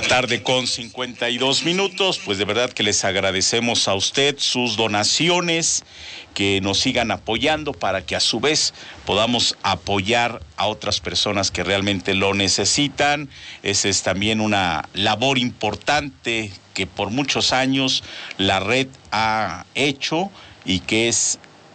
la tarde con 52 minutos, pues de verdad que les agradecemos a usted sus donaciones, que nos sigan apoyando para que a su vez podamos apoyar a otras personas que realmente lo necesitan. Esa es también una labor importante que por muchos años la red ha hecho y que es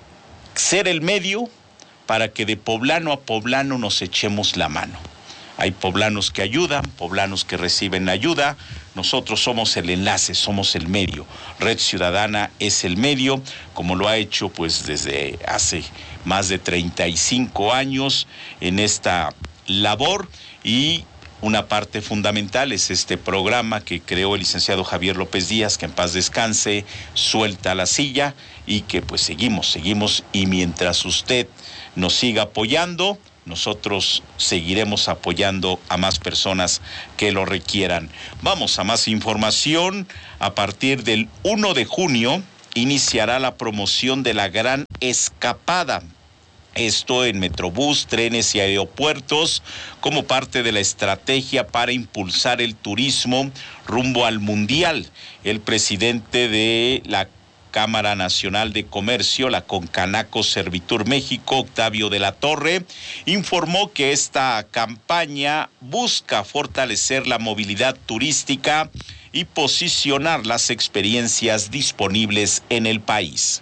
ser el medio para que de poblano a poblano nos echemos la mano. Hay poblanos que ayudan, poblanos que reciben ayuda. Nosotros somos el enlace, somos el medio. Red Ciudadana es el medio, como lo ha hecho pues desde hace más de 35 años en esta labor, y una parte fundamental es este programa que creó el licenciado Javier López Díaz, que en paz descanse, Suelta la Silla, y que pues seguimos, y mientras usted nos siga apoyando, nosotros seguiremos apoyando a más personas que lo requieran. Vamos a más información. A partir del 1 de junio iniciará la promoción de la Gran Escapada. Esto en Metrobús, trenes y aeropuertos, como parte de la estrategia para impulsar el turismo rumbo al Mundial. El presidente de la Cámara Nacional de Comercio, la Concanaco Servitur México, Octavio de la Torre, informó que esta campaña busca fortalecer la movilidad turística y posicionar las experiencias disponibles en el país.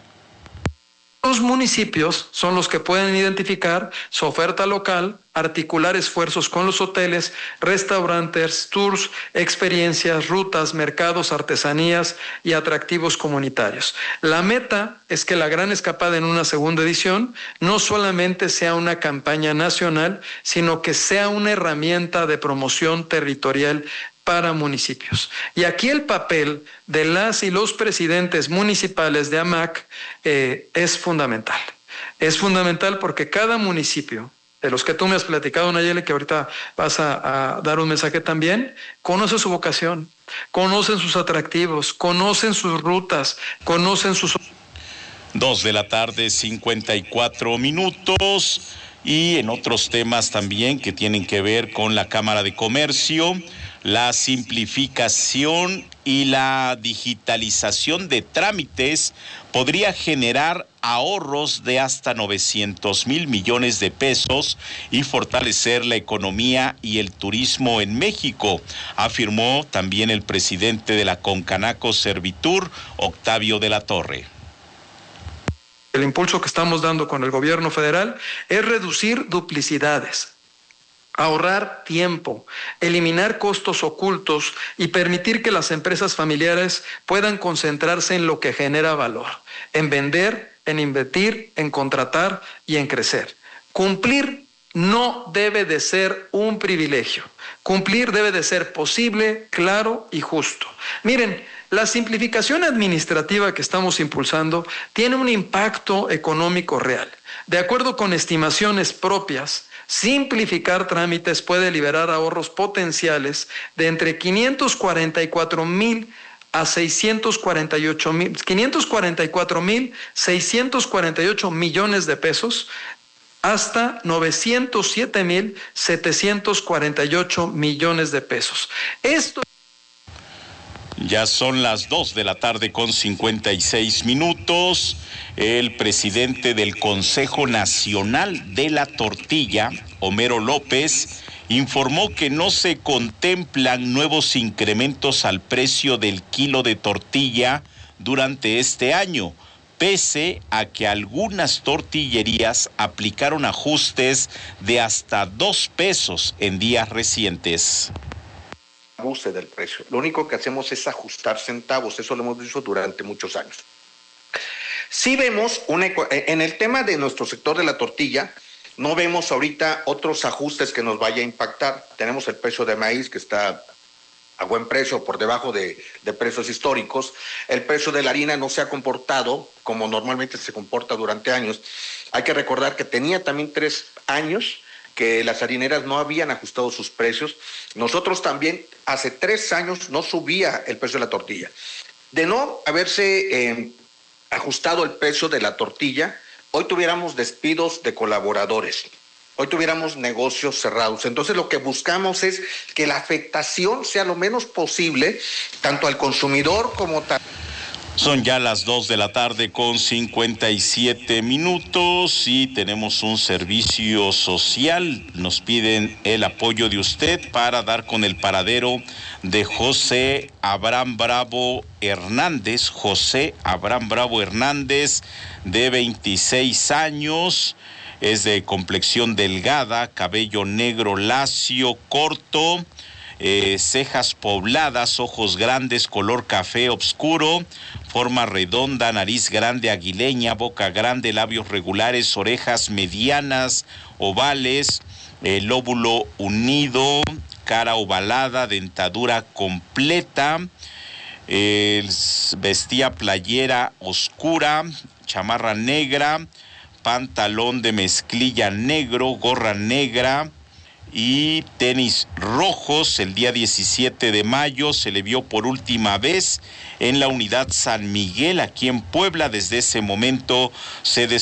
Los municipios son los que pueden identificar su oferta local, articular esfuerzos con los hoteles, restaurantes, tours, experiencias, rutas, mercados, artesanías y atractivos comunitarios. La meta es que la Gran Escapada en una segunda edición no solamente sea una campaña nacional, sino que sea una herramienta de promoción territorial para municipios. Y aquí el papel de las y los presidentes municipales de AMAC es fundamental. Es fundamental porque cada municipio, de los que tú me has platicado, Nayeli, que ahorita vas a dar un mensaje también, conoce su vocación, conocen sus atractivos, conocen sus rutas, conocen sus... 2:54 p.m. Y en otros temas también que tienen que ver con la Cámara de Comercio, la simplificación y la digitalización de trámites podría generar ahorros de hasta 900 millones de pesos y fortalecer la economía y el turismo en México, afirmó también el presidente de la Concanaco Servitur, Octavio de la Torre. El impulso que estamos dando con el gobierno federal es reducir duplicidades, ahorrar tiempo, eliminar costos ocultos y permitir que las empresas familiares puedan concentrarse en lo que genera valor, en vender, en invertir, en contratar y en crecer. Cumplir no debe de ser un privilegio. Cumplir debe de ser posible, claro y justo. Miren, la simplificación administrativa que estamos impulsando tiene un impacto económico real. De acuerdo con estimaciones propias, simplificar trámites puede liberar ahorros potenciales de entre 544,000 a 544,648 millones de pesos, hasta 907,748 millones de pesos. Esto... Ya son las 2:56 p.m. El presidente del Consejo Nacional de la Tortilla, Homero López, informó que no se contemplan nuevos incrementos al precio del kilo de tortilla durante este año, pese a que algunas tortillerías aplicaron ajustes de hasta 2 pesos en días recientes. Abuse del precio. Lo único que hacemos es ajustar centavos, eso lo hemos visto durante muchos años. Sí vemos, en el tema de nuestro sector de la tortilla, no vemos ahorita otros ajustes que nos vaya a impactar. Tenemos el precio de maíz que está a buen precio, por debajo de precios históricos. El precio de la harina no se ha comportado como normalmente se comporta durante años. Hay que recordar que tenía también 3 años que las harineras no habían ajustado sus precios. Nosotros también, hace 3 años, no subía el precio de la tortilla. De no haberse ajustado el precio de la tortilla, hoy tuviéramos despidos de colaboradores. hoy tuviéramos negocios cerrados. Entonces lo que buscamos es que la afectación sea lo menos posible, tanto al consumidor como Son ya las 2:57 p.m. y tenemos un servicio social. Nos piden el apoyo de usted para dar con el paradero de José Abraham Bravo Hernández. José Abraham Bravo Hernández, de 26 años, es de complexión delgada, cabello negro lacio, corto, cejas pobladas, ojos grandes, color café oscuro, forma redonda, nariz grande aguileña, boca grande, labios regulares, orejas medianas, ovales, lóbulo unido, cara ovalada, dentadura completa, vestía playera oscura, chamarra negra, pantalón de mezclilla negro, gorra negra y tenis rojos. El día 17 de mayo se le vio por última vez en la unidad San Miguel, aquí en Puebla. Desde ese momento se